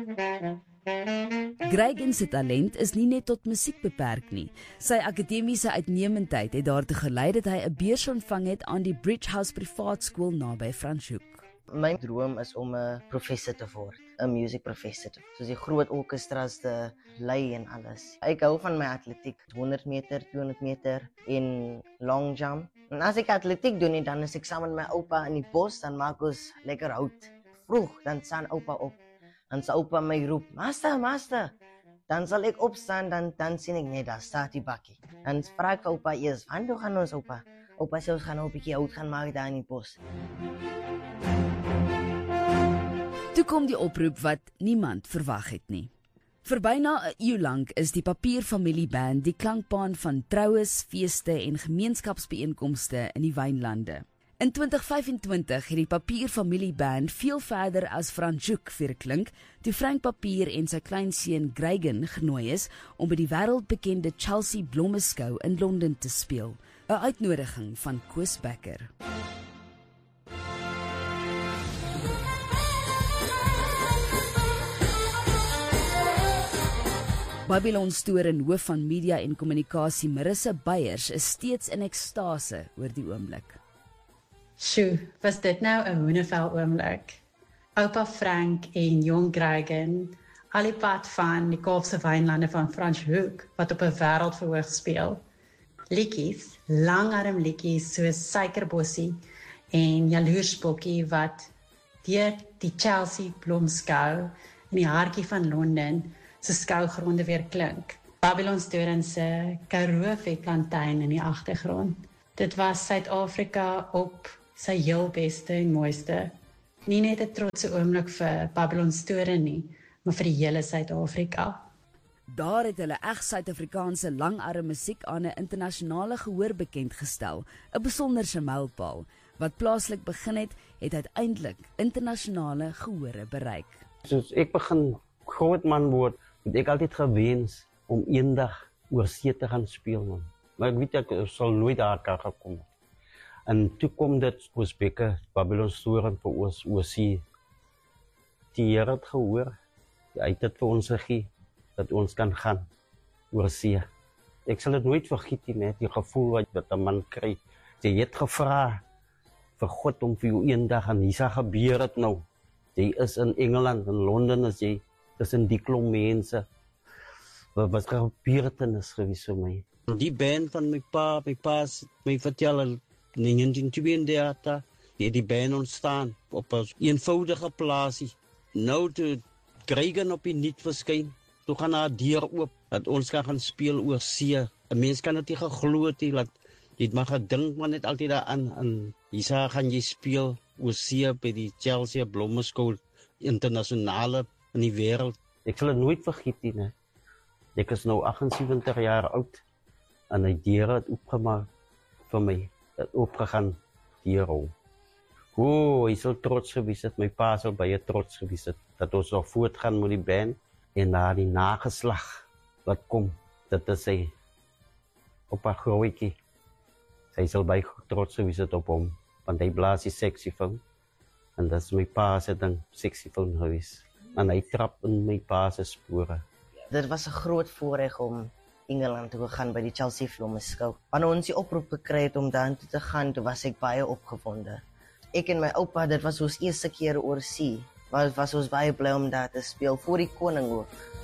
Greigen se talent is nie net tot musiek beperk nie. Sy akademiese uitnemendheid het daartoe gelei dat hy 'n beurs ontvang het aan die Bridge House privaat skool naby Franschhoek. My droom is om 'n professor te word, 'n musiekprofessor, soos die groot orkestras te lei en alles. Ek hou van my atletiek, 100 meter, 200 meter en long jump. En as ek atletiek doen, dan is ek saam met my oupa in die bos, dan maak ons lekker hout. Vroeg, dan staan oupa op. Dan sal oupa my roep, master. Dan sal ek opstaan, dan sien ek net, daar staat die bakkie. Dan vra ek oupa eers, "Waar toe gaan ons, oupa?" Oupa sê, "Ons gaan nou 'n bietjie hout gaan maak daar in die bos." Toe kom die oproep wat niemand verwag het nie. Vir byna 'n eeu lank is die Papierfamilieband die klankbaan van troues, feeste en gemeenskapsbijeenkomste in die Wynlande. In 2025 het die Papierfamilieband veel verder as Franschhoek verklink, toe Frank Papier en sy kleinseun Greigen genooi is om by die wêreldbekende Chelsea Blommeskou in Londen te speel, 'n uitnodiging van Koos Becker. Babylon Stoor en hoof van media en kommunikasie Marissa Beyers is steeds in ekstase oor die oomblik. Sjoe, was dit nou 'n hoenevel oomblik? Oupa Frank en jong Greigen, al die pad van die Kaapse Wynlande van Franschhoek, wat op 'n wêreldverhoog speel. Liedjies, langarm liedjies soos Suikerbossie en Jaloersbokkie wat deur die Chelsea Blommeskou in die hartjie van Londen se skougronde weer klink. Babylon Stoor se Karoo vetplantuin in die agtergrond. Dit was Suid-Afrika op sy heel beste en mooiste. Nie net 'n trotse oomblik vir Babylon Stoor nie, maar vir die hele Suid-Afrika. Daar het hulle eg Suid-Afrikaanse langarm musiek aan 'n internasionale gehoor bekend gestel, 'n besonderse mylpaal. Wat plaaslik begin het uiteindelik internasionale gehore bereik. Soos ek begin groot man word, het ek altyd gewens om eendag oor see te gaan speel, man. Maar ek weet ek sal nooit daar kan gekom. En toe kom dit Koos Becker, Babylon Stoor vir ons oor see. Die Here het gehoor, hy het dit vir ons gegee, dat ons kan gaan oor see. Ek sal dit nooit vergeet nie, die gevoel wat 'n man kry. Jy het gevra vir God om vir jou eendag en hier gebeur dit nou. Jy is in Engeland, in Londen is jy, tussen die klomp mense. Wat was gebeurtenis gewees vir my. Die band van my pa het my vertel in 1932, die band ontstaan op 'n eenvoudige plaasie. Nou toe Greigen op die nuut verskyn, toe gaan haar deur oop, dat ons kan gaan speel oor see. 'n Mens kan dit nie geglo het nie, dat jy het maar gedink maar net altyd daaraan, en hier gaan jy speel oor see by die Chelsea Blommeskou, internasionale in die wêreld. Ek sal dit nooit vergeet nie. Ek is nou 78 jaar oud, en die Here het opgemaak vir my, het opgegaan hierhou. Hy sal trots gewees het, my pa sal baie trots gewees het, dat ons nog voortgaan met die band, en na die nageslag wat kom, dit is sy op 'n grootjie. Sy sal baie trots gewees het op hom, want hy blaas die saxofoon, en dat is my pa se ding, saxofoon gewees. En hy trap in my pa se spore. Dit was 'n groot voorreg om Engeland toe te gaan by die Chelsea Blommeskou. Wanneer ons die oproep gekry het om daartoe te gaan, toe was ek baie opgewonde. Ek en my oupa, dit was ons eerste keer oor see, maar was ons baie bly om daar te speel voor die koning ook.